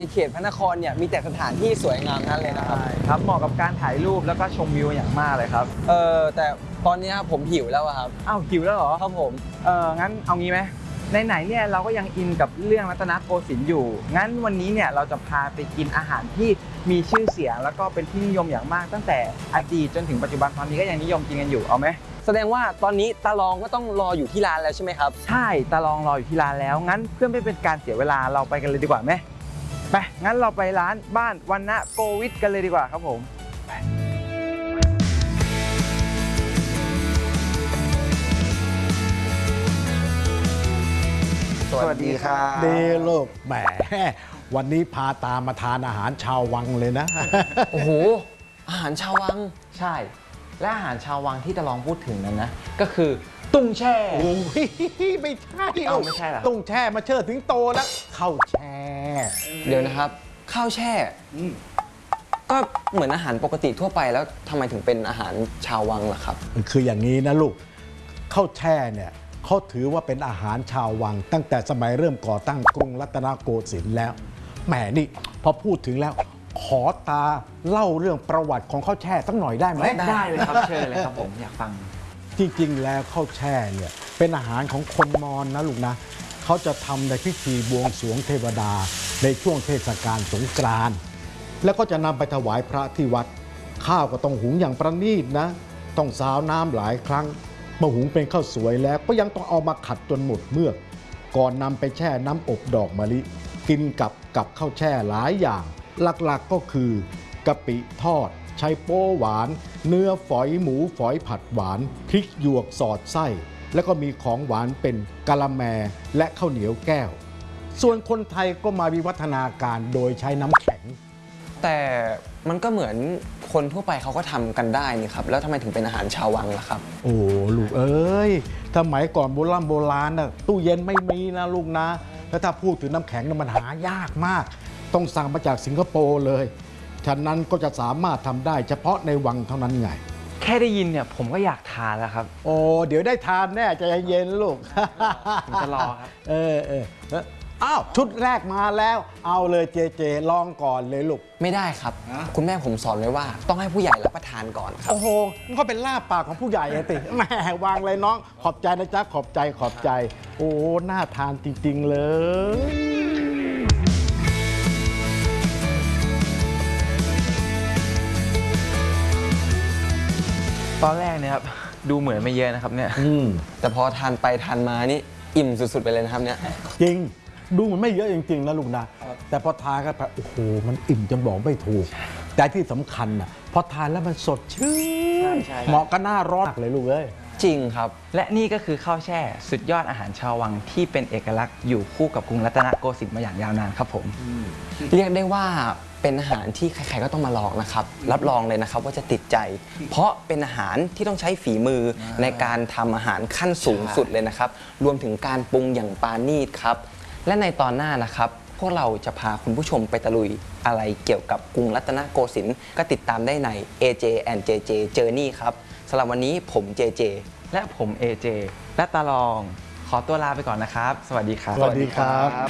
ในเขตพระนครเนี่ยมีแต่สถานที่สวยงามนั้นเลยนะครับครับเหมาะกับการถ่ายรูปแล้วก็ชมวิวอย่างมากเลยครับแต่ตอนนี้ผมหิวแล้วครับอ้าวหิวแล้วเหรอครับผมงั้นเอางี้ไหมไหนๆเนี่ยเราก็ยังอินกับเรื่องรัตนโกสินทร์อยู่งั้นวันนี้เนี่ยเราจะพาไปกินอาหารที่มีชื่อเสียงแล้วก็เป็นที่นิยมอย่างมากตั้งแต่อดีตจนถึงปัจจุบันตอนนี้ก็ยังนิยมกินกันอยู่เอาไหมแสดงว่าตอนนี้ตาลองก็ต้องรออยู่ที่ร้านแล้วใช่ไหมครับใช่ตาลองรออยู่ที่ร้านแล้วงั้นเพื่อไม่เป็นการเสียเวลาเราไปกันเลยดีกว่าไหมไปงั้นเราไปร้านบ้านวรรณโกวิทกันเลยดีกว่าครับผมสวัสดีครับดีลูกแหมวันนี้พาตามมาทานอาหารชาววังเลยนะโอ้โหอาหารชาววังใช่และอาหารชาววังที่ตาลองพูดถึงนั้นนะก็คือตุ้งแช่โอ้ยไม่ใช่ไม่ใช่หรอตุ้งแช่มาเชิดถึงโตแล้วข้าวแช่เดี๋ยวนะครับข้าวแช่ก็เหมือนอาหารปกติทั่วไปแล้วทำไมถึงเป็นอาหารชาววังล่ะครับคืออย่างนี้นะลูกข้าวแช่เนี่ยเขาถือว่าเป็นอาหารชาววัง ตั้งแต่สมัยเริ่มก่อตั้งกรุงรัตนโกสินทร์แล้วแหมนี่พอพูดถึงแล้วขอตาเล่าเรื่องประวัติของข้าวแช่สักหน่อยได้ไหมได้เลยครับเชิญเลยครับผมอยากฟังจริงๆแล้วข้าวแช่เนี่ยเป็นอาหารของคนมอญนะลูกนะเขาจะทำในพิธีบวงสรวงเทวดาในช่วงเทศกาลสงกรานต์แล้วก็จะนำไปถวายพระที่วัดข้าวก็ต้องหุงอย่างประณีตนะต้องซาวน้ำหลายครั้งเมื่อหุงเป็นข้าวสวยแล้วก็ยังต้องเอามาขัดจนหมดเมือกก่อนนำไปแช่น้ำอบดอกมะลิกินกับข้าวแช่หลายอย่างหลักๆก็คือกะปิทอดไชโป๊หวานเนื้อฝอยหมูฝอยผัดหวานพริกหยวกสอดไส้แล้วก็มีของหวานเป็นกะละแมและข้าวเหนียวแก้วส่วนคนไทยก็มาวิวัฒนาการโดยใช้น้ำแข็งแต่มันก็เหมือนคนทั่วไปเขาก็ทำกันได้นี่ครับแล้วทำไมถึงเป็นอาหารชาววังล่ะครับโอ้ลูกเอ้ยสมัยก่อนโบราณน่ะตู้เย็นไม่มีนะลูกนะแล้วถ้าพูดถึงน้ำแข็งมันหายากมากต้องสั่งมาจากสิงคโปร์เลยฉะนั้นก็จะสามารถทำได้เฉพาะในวังเท่านั้นไงแค่ได้ยินเนี่ยผมก็อยากทานแล้วครับโอ้เดี๋ยวได้ทานแน่ใจเย็นลูกผมจะรอครับอ้าวชุดแรกมาแล้วเอาเลยเจลองก่อนเลยลูกไม่ได้ครับคุณแม่ผมสอนไว้ว่าต้องให้ผู้ใหญ่รับประทานก่อนครับโอ้โหมันก็เป็นลาบปากของผู้ใหญ่ติแม่วางเลยน้องขอบใจนะจ๊ะขอบใจโอ้น่าทานจริงๆเลยตอนแรกเนี่ยครับดูเหมือนไม่เยอะนะครับเนี่ยแต่พอทานไปทานมานี่อิ่มสุดๆไปเลยนะครับเนี่ยจริงดูมันไม่เยอะจริงๆนะลูกนะแต่พอทานกันไปโอ้โหมันอิ่มจนบอกไม่ถูกแต่ที่สำคัญน่ะพอทานแล้วมันสดชื่นเหมาะกับหน้าร้อนเลยลูกเอ้ยจริงครับและนี่ก็คือข้าวแช่สุดยอดอาหารชาววังที่เป็นเอกลักษณ์อยู่คู่กับกรุงรัตนโกสินทร์มาอย่างยาวนานครับผมเรียกได้ว่าเป็นอาหารที่ใครๆก็ต้องมาลองนะครับรับรองเลยนะครับว่าจะติดใจเพราะเป็นอาหารที่ต้องใช้ฝีมือในการทำอาหารขั้นสูงสุดเลยนะครับรวมถึงการปรุงอย่างปราณีตครับและในตอนหน้านะครับพวกเราจะพาคุณผู้ชมไปตะลุยอะไรเกี่ยวกับกรุงรัตนโกสินทร์ก็ติดตามได้ใน AJ and JJ Journey ครับสำหรับวันนี้ผม JJ และผม AJ และตาลองขอตัวลาไปก่อนนะครับสวัสดีครับสวัสดีครับ